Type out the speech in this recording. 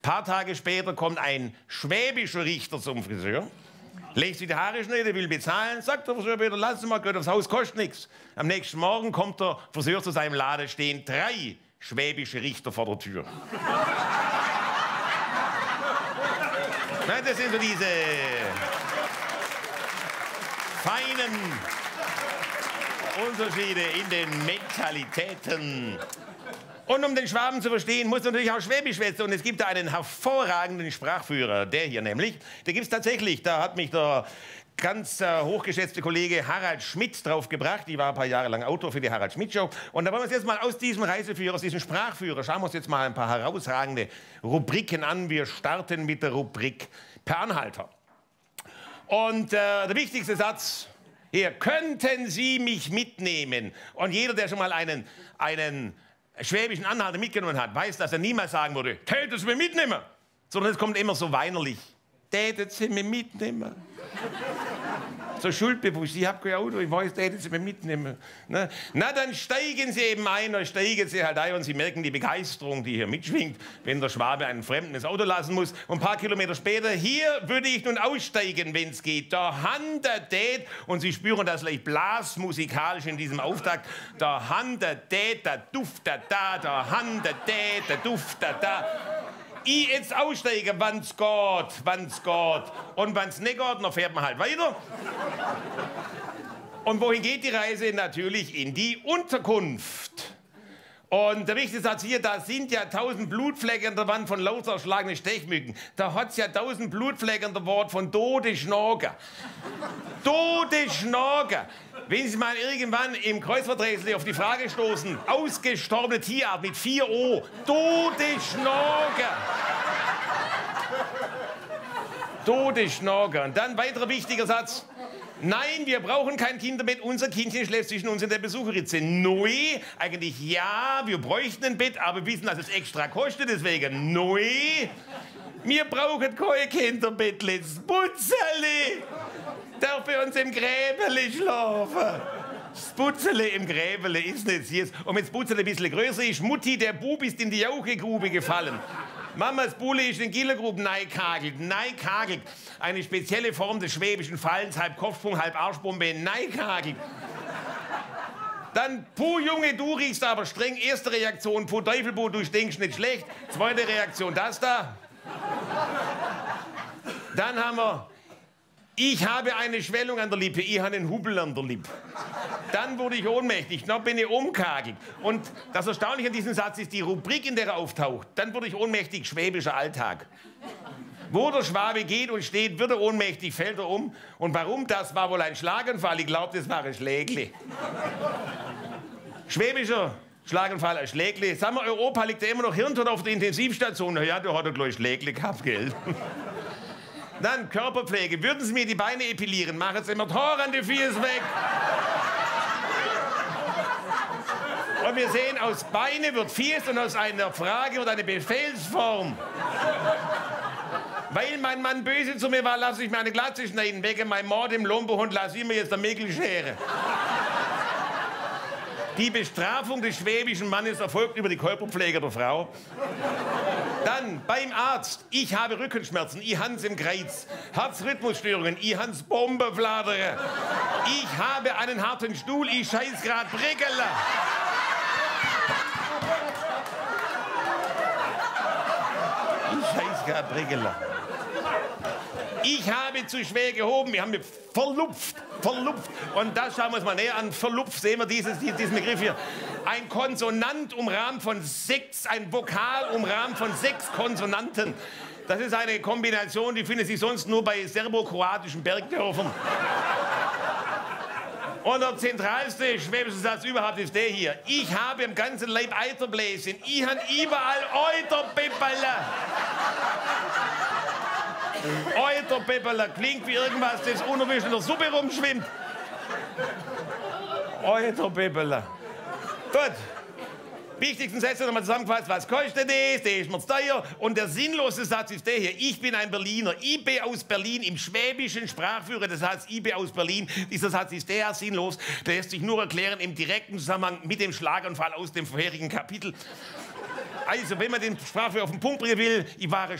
Ein paar Tage später kommt ein schwäbischer Richter zum Friseur, legt sich die Haare schneiden, will bezahlen, sagt der Friseur wieder, lass mal, geht aufs Haus, kostet nichts. Am nächsten Morgen kommt der Friseur zu seinem Laden, stehen 3 schwäbische Richter vor der Tür. Nein, das sind so diese feinen Unterschiede in den Mentalitäten. Und um den Schwaben zu verstehen, muss man natürlich auch Schwäbisch schwätzen. Und es gibt da einen hervorragenden Sprachführer, der hier nämlich. Der gibt es tatsächlich. Da hat mich der ganz hochgeschätzte Kollege Harald Schmidt drauf gebracht. Ich war ein paar Jahre lang Autor für die Harald Schmidt Show. Und da wollen wir uns jetzt mal aus diesem Reiseführer, aus diesem Sprachführer, schauen wir uns jetzt mal ein paar herausragende Rubriken an. Wir starten mit der Rubrik Per Anhalter. Und der wichtigste Satz hier: Könnten Sie mich mitnehmen? Und jeder, der schon mal einen schwäbischen Anhalter mitgenommen hat, weiß, dass er niemals sagen würde, täten Sie mich mitnehmen, sondern es kommt immer so weinerlich. Täten Sie mich mitnehmen? So schuldbewusst, ich habe kein Auto, ich weiß, täten Sie mich mitnehmen. Na, dann steigen Sie eben ein, dann steigen Sie halt ein und Sie merken die Begeisterung, die hier mitschwingt, wenn der Schwabe einen Fremden ins Auto lassen muss. Und ein paar Kilometer später, hier würde ich nun aussteigen, wenn es geht. Der Hand, der Tät, und Sie spüren das gleich blasmusikalisch in diesem Auftakt. Der Hand, der Tät, der Duft, der da, der Hand, der Tät, der Duft, der da. Ich jetzt aussteige, wann's geht. Und wann's nicht geht, dann fährt man halt weiter. Und wohin geht die Reise? Natürlich in die Unterkunft. Und der wichtigste Satz hier, da sind ja 1000 Blutflecken an der Wand von lauter erschlagenen Stechmücken. Da hat's ja 1000 Blutflecken an der Wand von Todesschnager. Todesschnager. Wenn Sie mal irgendwann im Kreuzworträtsel auf die Frage stoßen, ausgestorbene Tierart mit 4 O, Todesschnager. Todesschnager. Und dann weiterer wichtiger Satz. Nein, wir brauchen kein Kinderbett, unser Kindchen schläft zwischen uns in der Besucherritze. Neu, eigentlich ja, wir bräuchten ein Bett, aber wissen, dass es extra kostet, deswegen neu. Wir brauchen kein Kinderbett, Sputzeli. Darf bei uns im Gräbeli schlafen? Das Putzele im Gräbele ist nicht hier. Und wenn das Putzele ein bisschen größer ist, Mutti, der Bub ist in die Jauchegrube gefallen. Mamas Bulle ist in Gillergruben neikagelt. Eine spezielle Form des schwäbischen Fallens, halb Kopfsprung, halb Arschbombe, neikagelt. Dann, puh, Junge, du riechst aber streng. Erste Reaktion, puh, Teufelbu, du stinkst nicht schlecht. Zweite Reaktion, das da. Dann haben wir, ich habe eine Schwellung an der Lippe, ich habe einen Hubbel an der Lippe. Dann wurde ich ohnmächtig, dann bin ich umkagelt. Und das Erstaunliche an diesem Satz ist die Rubrik, in der er auftaucht. Dann wurde ich ohnmächtig, schwäbischer Alltag. Wo der Schwabe geht und steht, wird er ohnmächtig, fällt er um. Und warum? Das war wohl ein Schlaganfall. Ich glaube, das war ein Schlägli. Schwäbischer Schlaganfall, ein Schlägli. Sagen wir, Europa liegt ja immer noch Hirntod auf der Intensivstation. Na ja, da hat er gleich Schlägli gehabt, gell? Dann Körperpflege. Würden Sie mir die Beine epilieren? Machen Sie mir die Haare an die Füße weg. Und wir sehen, aus Beine wird Fies und aus einer Frage wird eine Befehlsform. Weil mein Mann böse zu mir war, lasse ich mir eine Glatze schneiden. Wegen meinem Mord im Lombohund lasse ich mir jetzt der Mäkel schere. Die Bestrafung des schwäbischen Mannes erfolgt über die Körperpflege der Frau. Dann beim Arzt. Ich habe Rückenschmerzen, ich hans im Kreuz. Herzrhythmusstörungen, ich hans Bombefladere. Ich habe einen harten Stuhl, ich scheiß grad Brickele. Ich scheiß grad Brickele. Ich habe zu schwer gehoben, wir haben mich verlupft. Und das schauen wir uns mal näher an. Verlupft, sehen wir diesen Begriff hier. Ein Konsonant umrahmt von 6, ein Vokal umrahmt von 6 Konsonanten. Das ist eine Kombination, die findet sich sonst nur bei serbokroatischen Bergdörfern. Und der zentralste schwäbische Satz überhaupt ist der hier. Ich habe im ganzen Leib Eiterbläschen. Ich habe überall Euterpipperle. Euterpipperle klingt wie irgendwas, das unerwischt in der Suppe rumschwimmt. Euterpipperle. Gut. Wichtigsten Sätze nochmal zusammengefasst. Was kostet das? Der ist mir zu teuer. Und der sinnlose Satz ist der hier. Ich bin ein Berliner. Ich bin aus Berlin im schwäbischen Sprachführer. Das heißt, ich bin aus Berlin. Dieser Satz ist der sinnlos. Der lässt sich nur erklären im direkten Zusammenhang mit dem Schlaganfall aus dem vorherigen Kapitel. Also, wenn man den Sprachführer auf den Punkt bringen will, ich war